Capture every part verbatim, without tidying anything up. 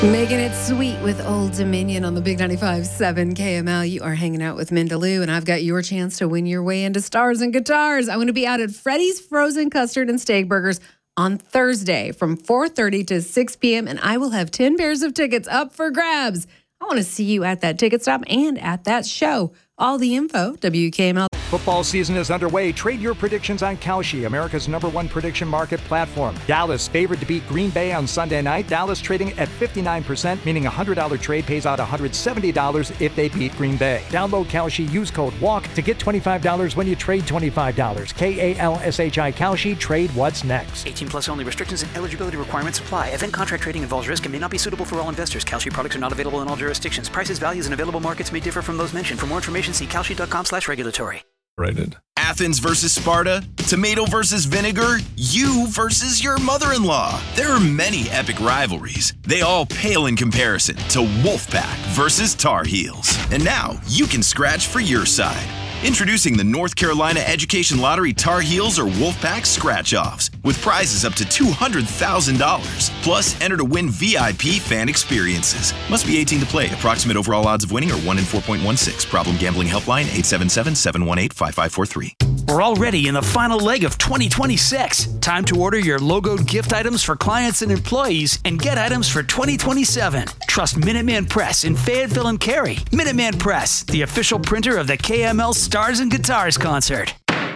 Making it sweet with Old Dominion on the Big ninety-five point seven K M L. You are hanging out with Mindaloo, and I've got your chance to win your way into Stars and Guitars. I'm going to be out at Freddy's Frozen Custard and Steak Burgers on Thursday from four thirty to six p.m., and I will have ten pairs of tickets up for grabs. I want to see you at that ticket stop and at that show. All the info, W K M L. Football season is underway. Trade your predictions on Kalshi, America's number one prediction market platform. Dallas favored to beat Green Bay on Sunday night. Dallas trading at fifty-nine percent, meaning a one hundred dollars trade pays out one hundred seventy dollars if they beat Green Bay. Download Kalshi, use code WALK to get twenty-five dollars when you trade twenty-five dollars. K A L S H I Kalshi, trade what's next. eighteen plus only. Restrictions and eligibility requirements apply. Event contract trading involves risk and may not be suitable for all investors. Kalshi products are not available in all jurisdictions. Prices, values, and available markets may differ from those mentioned. For more information, see kalshi.com slash regulatory. Rated. Athens versus Sparta, tomato versus vinegar, you versus your mother-in-law. There are many epic rivalries. They all pale in comparison to Wolfpack versus Tar Heels. And now you can scratch for your side. Introducing the North Carolina Education Lottery Tar Heels or Wolfpack Scratch-Offs with prizes up to two hundred thousand dollars. Plus, enter to win V I P fan experiences. Must be eighteen to play. Approximate overall odds of winning are one in four point one six. Problem gambling helpline eight seven seven, seven one eight, five five four three. We're already in the final leg of twenty twenty-six. Time to order your logoed gift items for clients and employees and get items for twenty twenty-seven. Trust Minuteman Press in Fayetteville and Cary. Minuteman Press, the official printer of the K M L Stars and Guitars concert.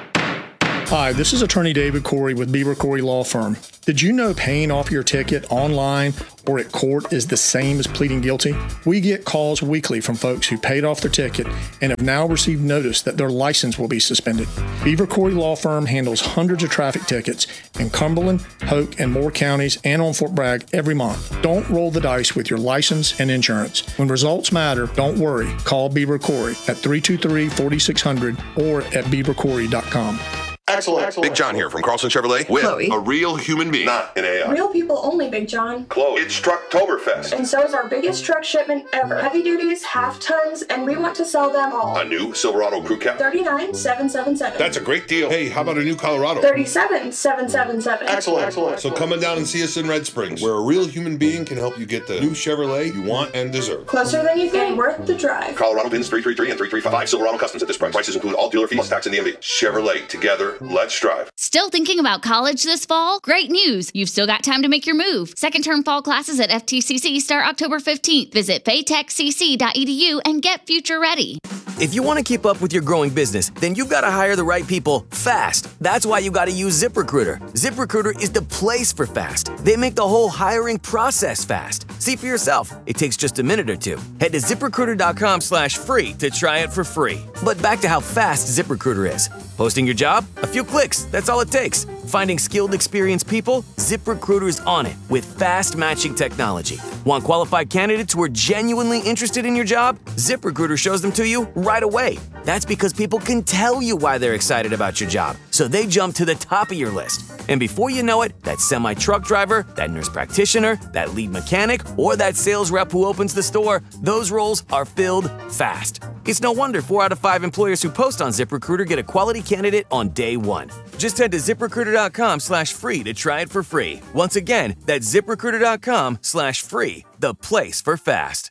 Hi, this is attorney David Corey with Beaver Corey Law Firm. Did you know paying off your ticket online or at court is the same as pleading guilty? We get calls weekly from folks who paid off their ticket and have now received notice that their license will be suspended. Beaver Corey Law Firm handles hundreds of traffic tickets in Cumberland, Hoke, and Moore counties and on Fort Bragg every month. Don't roll the dice with your license and insurance. When results matter, don't worry. Call Beaver Corey at three two three, four six zero zero or at beaver corey dot com. Excellent. Excellent. Big John here from Carlson Chevrolet with Chloe. a real human being, not an A I. Real people only, Big John. Chloe, it's Trucktoberfest. And so is our biggest truck shipment ever. Heavy duties, half tons, and we want to sell them all. A new Silverado Crew Cab. thirty-nine seven seven seven. That's a great deal. Hey, how about a new Colorado? thirty-seven seven seven seven. Excellent. Excellent. So come on down and see us in Red Springs, where a real human being can help you get the new Chevrolet you want and deserve. Closer than you think. Worth the drive. Colorado Bins three three three and three three five. Silverado Customs at this price. Prices include all dealer fees, plus tax and D M V. Chevrolet. Together, let's drive. Still thinking about college this fall? Great news! You've still got time to make your move. Second term fall classes at F T C C start October fifteenth. Visit faytech c c dot e d u and get future ready. If you want to keep up with your growing business, then you've got to hire the right people fast. That's why you got to use ZipRecruiter. ZipRecruiter is the place for fast. They make the whole hiring process fast. See for yourself. It takes just a minute or two. Head to ZipRecruiter.com slash free to try it for free. But back to how fast ZipRecruiter is. Posting your job? A few clicks. That's all it takes. Finding skilled, experienced people? ZipRecruiter's on it with fast matching technology. Want qualified candidates who are genuinely interested in your job? ZipRecruiter shows them to you right away. That's because people can tell you why they're excited about your job, so they jump to the top of your list. And before you know it, that semi-truck driver, that nurse practitioner, that lead mechanic, or that sales rep who opens the store, those roles are filled fast. It's no wonder four out of five employers who post on ZipRecruiter get a quality candidate on day one. Just head to ZipRecruiter.com slash free to try it for free. Once again, that's ZipRecruiter.com slash free, the place for fast.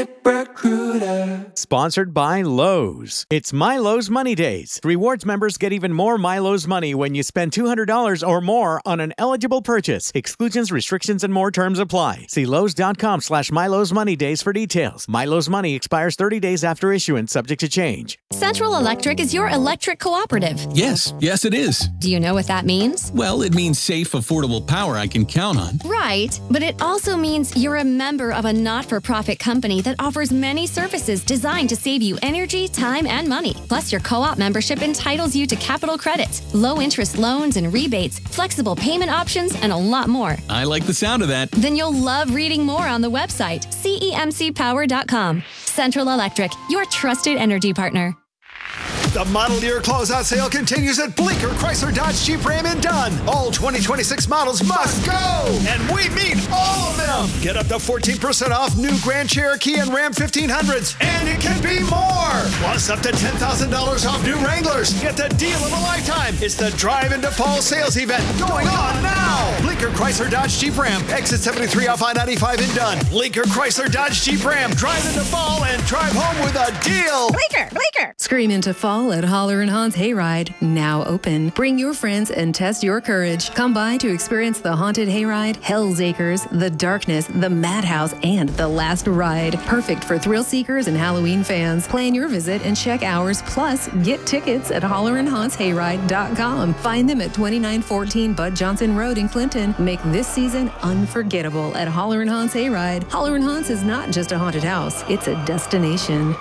ZipRecruiter. Sponsored by Lowe's. It's MyLowe's Money Days. Rewards members get even more MyLowe's money when you spend two hundred dollars or more on an eligible purchase. Exclusions, restrictions, and more terms apply. See Lowe's.com slash MyLowe's Money Days for details. MyLowe's money expires thirty days after issuance, subject to change. Central Electric is your electric cooperative. Yes, yes it is. Do you know what that means? Well, it means safe, affordable power I can count on. Right, but it also means you're a member of a not-for-profit company that offers many services designed to save you energy, time, and money. Plus, your co-op membership entitles you to capital credits, low-interest loans and rebates, flexible payment options, and a lot more. I like the sound of that. Then you'll love reading more on the website, C E M C power dot com. Central Electric, your trusted energy partner. The model year closeout sale continues at Bleecker Chrysler Dodge Jeep Ram in Dunn. All twenty twenty-six models must go, and we mean all of them. Get up to fourteen percent off new Grand Cherokee and Ram fifteen hundreds, and it can be more. Plus up to ten thousand dollars off new Wranglers. Get the deal of a lifetime. It's the Drive into Fall sales event going on now. Bleecker Chrysler Dodge Jeep Ram, exit seventy-three off I ninety-five in Dunn. Bleecker Chrysler Dodge Jeep Ram, drive into fall and drive home with a deal. Bleecker, Bleecker. Scream into fall at Holler and Haun's Hayride, now open. Bring your friends and test your courage. Come by to experience the Haunted Hayride, Hell's Acres, The Darkness, The Madhouse, and The Last Ride. Perfect for thrill seekers and Halloween fans. Plan your visit and check hours, plus get tickets at holler and haunts hayride dot com. Find them at twenty-nine fourteen Bud Johnson Road in Clinton. Make this season unforgettable at Holler and Haunts Hayride. Holler and Haunts is not just a haunted house, it's a destination.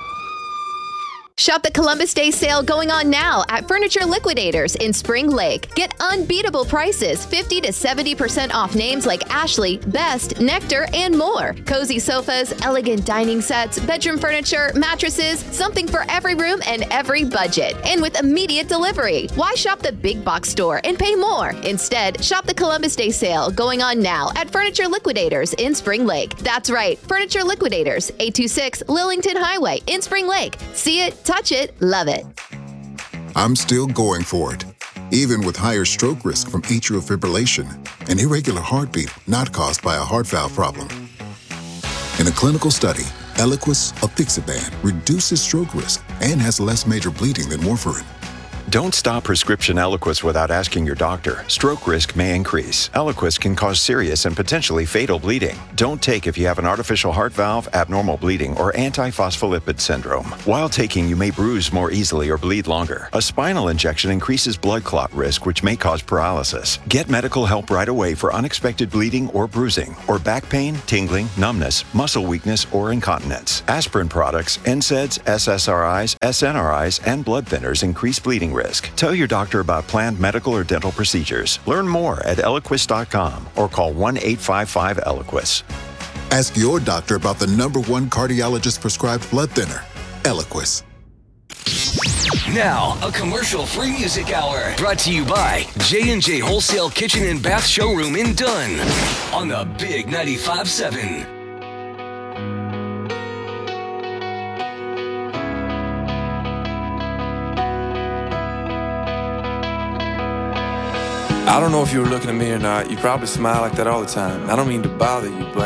Shop the Columbus Day sale going on now at Furniture Liquidators in Spring Lake. Get unbeatable prices, fifty to seventy percent off names like Ashley, Best, Nectar, and more. Cozy sofas, elegant dining sets, bedroom furniture, mattresses, something for every room and every budget. And with immediate delivery. Why shop the big box store and pay more? Instead, shop the Columbus Day sale going on now at Furniture Liquidators in Spring Lake. That's right, Furniture Liquidators, eight two six Lillington Highway in Spring Lake. See it, touch it, love it. I'm still going for it, even with higher stroke risk from atrial fibrillation, an irregular heartbeat not caused by a heart valve problem. In a clinical study, Eliquis apixaban reduces stroke risk and has less major bleeding than warfarin. Don't stop prescription Eliquis without asking your doctor. Stroke risk may increase. Eliquis can cause serious and potentially fatal bleeding. Don't take if you have an artificial heart valve, abnormal bleeding, or antiphospholipid syndrome. While taking, you may bruise more easily or bleed longer. A spinal injection increases blood clot risk, which may cause paralysis. Get medical help right away for unexpected bleeding or bruising, or back pain, tingling, numbness, muscle weakness, or incontinence. Aspirin products, N SAIDs, S S R Is, S N R Is, and blood thinners increase bleeding risk. Tell your doctor about planned medical or dental procedures. Learn more at Eliquis dot com or call one eight five five Eliquis. Ask your doctor about the number one cardiologist prescribed blood thinner, Eliquis. Now, a commercial-free music hour brought to you by J and J Wholesale Kitchen and Bath Showroom in Dunn on the Big ninety-five point seven. I don't know if you were looking at me or not. You probably smile like that all the time. I don't mean to bother you, but